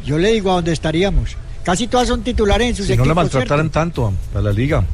yo le digo a dónde estaríamos. Casi todas son titulares en sus equipos. Si no la maltrataran tanto a la liga.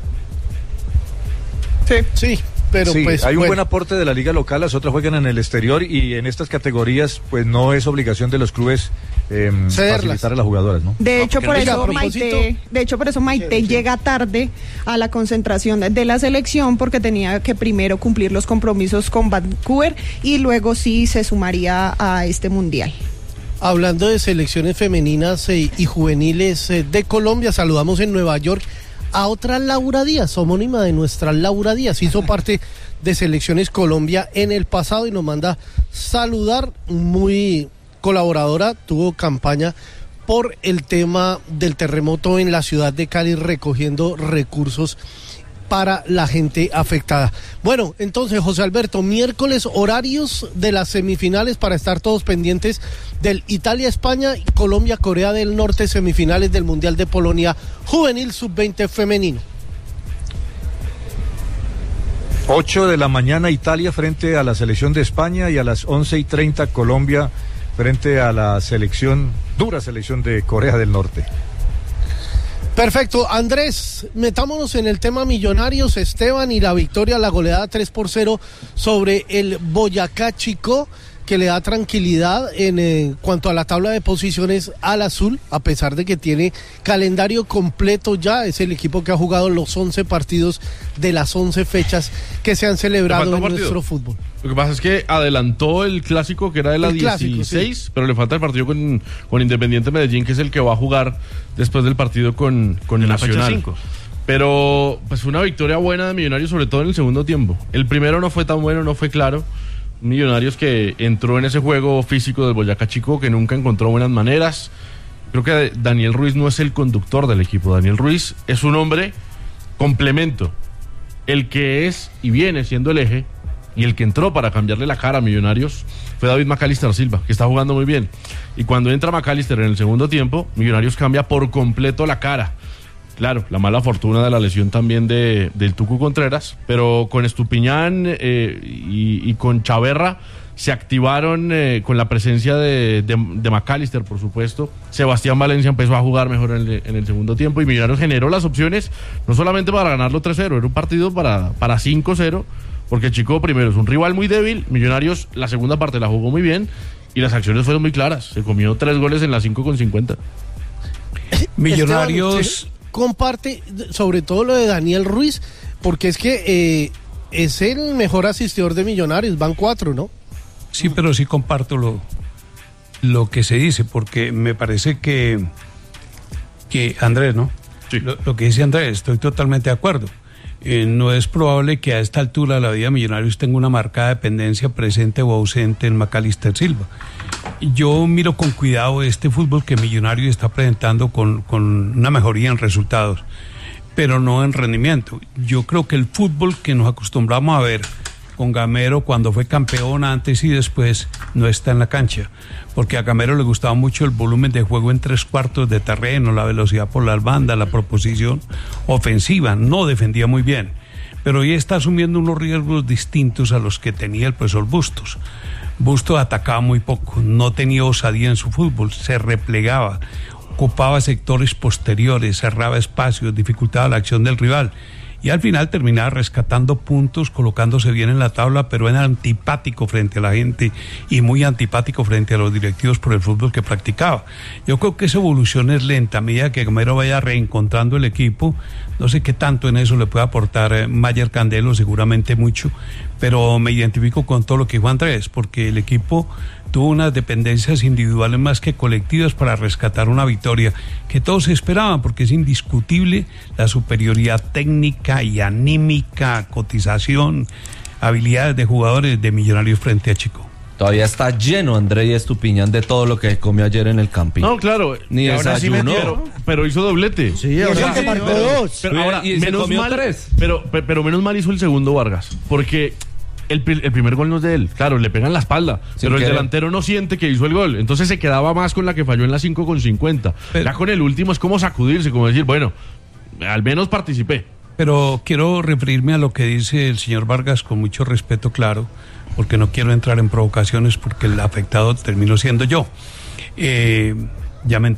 Sí. Pero sí, pues, hay un buen aporte de la liga local, las otras juegan en el exterior y en estas categorías pues no es obligación de los clubes facilitar a las jugadoras, ¿no? De hecho, por eso Maite llega tarde a la concentración de la selección porque tenía que primero cumplir los compromisos con Vancouver y luego sí se sumaría a este mundial. Hablando de selecciones femeninas y juveniles de Colombia, saludamos en Nueva York a otra Laura Díaz, homónima de nuestra Laura Díaz, hizo parte de Selecciones Colombia en el pasado y nos manda saludar, muy colaboradora, tuvo campaña por el tema del terremoto en la ciudad de Cali, recogiendo recursos para la gente afectada. Bueno, entonces, José Alberto, miércoles, horarios de las semifinales para estar todos pendientes del Italia-España, Colombia-Corea del Norte, semifinales del Mundial de Polonia Juvenil Sub-20 femenino. 8 de la mañana Italia frente a la selección de España y a las 11:30 Colombia frente a la dura selección de Corea del Norte. Perfecto, Andrés, metámonos en el tema Millonarios, Esteban, y la victoria, la goleada 3-0 sobre el Boyacá Chicó, que le da tranquilidad en cuanto a la tabla de posiciones al azul, a pesar de que tiene calendario completo ya. Es el equipo que ha jugado los 11 partidos de las 11 fechas que se han celebrado en nuestro fútbol. Lo que pasa es que adelantó el clásico, que era de la 16, sí, pero le falta el partido con Independiente Medellín, que es el que va a jugar después del partido con el Nacional. Fecha 5. Pero pues fue una victoria buena de Millonarios, sobre todo en el segundo tiempo. El primero no fue tan bueno, no fue claro. Millonarios que entró en ese juego físico del Boyacá Chicó, que nunca encontró buenas maneras. Creo que Daniel Ruiz no es el conductor del equipo. Daniel Ruiz es un hombre complemento. El que es y viene siendo el eje, y el que entró para cambiarle la cara a Millonarios fue David Macalister Silva, que está jugando muy bien. Y cuando entra Macalister en el segundo tiempo, Millonarios cambia por completo la cara. Claro, la mala fortuna de la lesión también del Tucu Contreras, pero con Estupiñán y con Chaverra se activaron con la presencia de Macalister, por supuesto. Sebastián Valencia empezó a jugar mejor en el segundo tiempo y Millonarios generó las opciones, no solamente para ganarlo 3-0, era un partido para 5-0, porque Chico primero es un rival muy débil. Millonarios la segunda parte la jugó muy bien y las acciones fueron muy claras, se comió 3 goles en las 5:50. Millonarios comparte sobre todo lo de Daniel Ruiz, porque es que es el mejor asistidor de Millonarios, van 4, ¿no? Sí, pero sí comparto lo que se dice, porque me parece que Andrés, ¿no? Sí. Lo que dice Andrés, estoy totalmente de acuerdo. No es probable que a esta altura de la vida Millonarios tenga una marcada dependencia presente o ausente en Macalister Silva. Yo miro con cuidado este fútbol que Millonarios está presentando con una mejoría en resultados, pero no en rendimiento. Yo creo que el fútbol que nos acostumbramos a ver con Gamero cuando fue campeón antes y después no está en la cancha, porque a Gamero le gustaba mucho el volumen de juego en 3/4 de terreno, la velocidad por las bandas, la proposición ofensiva, no defendía muy bien, pero hoy está asumiendo unos riesgos distintos a los que tenía el profesor Bustos. Bustos atacaba muy poco, no tenía osadía en su fútbol, se replegaba, ocupaba sectores posteriores, cerraba espacios, dificultaba la acción del rival. Y al final terminaba rescatando puntos, colocándose bien en la tabla, pero era antipático frente a la gente y muy antipático frente a los directivos por el fútbol que practicaba. Yo creo que esa evolución es lenta. A medida que Gamero vaya reencontrando el equipo, no sé qué tanto en eso le puede aportar Mayer Candelo, seguramente mucho, pero me identifico con todo lo que dijo Andrés, porque el equipo tuvo unas dependencias individuales más que colectivas para rescatar una victoria que todos esperaban, porque es indiscutible la superioridad técnica y anímica, cotización, habilidades de jugadores de Millonarios frente a Chico. Todavía está lleno André Estupiñán de todo lo que comió ayer en el camping. No, claro. Ni desayunó. Pero hizo doblete. Sí, ahora se marcó 2. Pero ahora, y menos se comió mal, 3. Pero menos mal hizo el segundo Vargas, porque el primer gol no es de él. Claro, le pegan la espalda, pero el delantero no siente que hizo el gol. Entonces se quedaba más con la que falló en la 5:50. Ya con el último es como sacudirse, como decir, bueno, al menos participé. Pero quiero referirme a lo que dice el señor Vargas con mucho respeto, claro, porque no quiero entrar en provocaciones, porque el afectado terminó siendo yo. Ya me